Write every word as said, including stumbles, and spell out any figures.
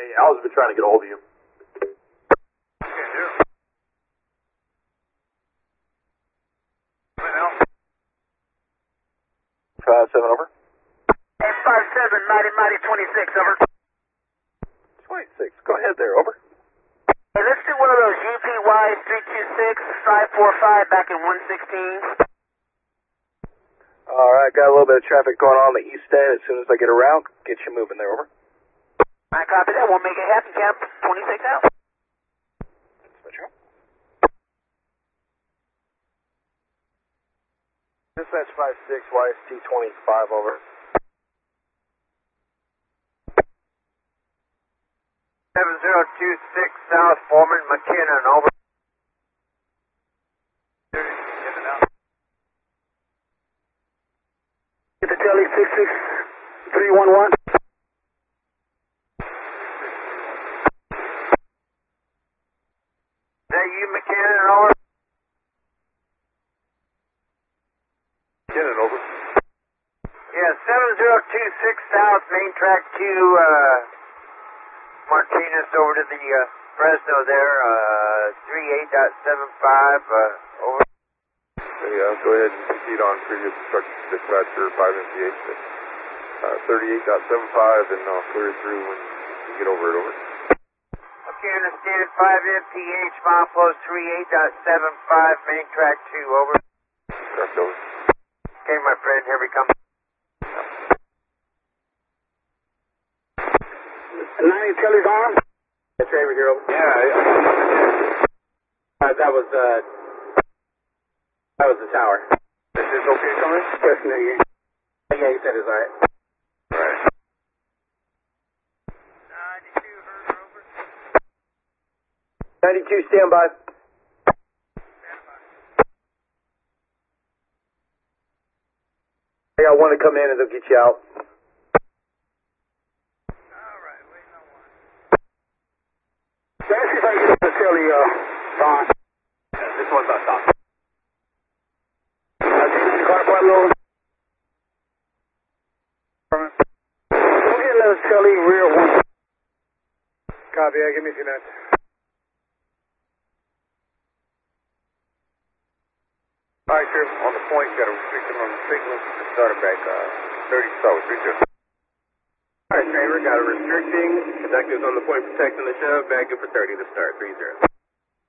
Hey, Al's been trying to get a hold of you. Can do. five seven, over. eight five seven, Mighty Mighty twenty-six, over. twenty-six, go ahead there, over. Hey, let's do one of those U P Y three two six, five four five back in one sixteen. Alright, got a little bit of traffic going on the east end. As soon as I get around, get you moving there, over. I copy that. We'll make it happen, Cap. twenty-six out. Switch up. Dispatch five six, Y S T twenty-five, over. seven zero two six South Foreman McKinnon, over. Get the Telly six six three one one. Is that you, McKinnon, over? McKinnon, over. Yeah, seven zero two six South, main track two, uh, Martinez over to the, uh, Fresno there, uh, three eight point seven five, uh, over. Okay, uh, go ahead and proceed on previous instructions, dispatcher five M P H, uh, thirty-eight point seven five, and I'll clear through when you get over it, over. Okay, understand, five M P H, mile flow three eight point seven five, main track two, over. Correct, over. Okay, my friend, here we come. ninety Telly's on. It's Traver here, over. Yeah, I, Uh, that was, uh, that was the tower. is this okay coming? Yes, no, yeah. Yeah, he said it's alright. Alright. ninety-two, stand by. I got one to come in and they'll get you out. Alright, waiting on one. Let's see if I can get the Telly, uh, Don. Yeah, this one's on top. I think the car quite low. Don't get another Telly, rear one. Copy, yeah, give me a few minutes. Alright, sir, on the point, got a restriction on the signal, started back, uh, thirty, start with three zero. Alright, Traver, got a restricting. Conductors on the point protecting the shove. Back up for thirty to start, three zero.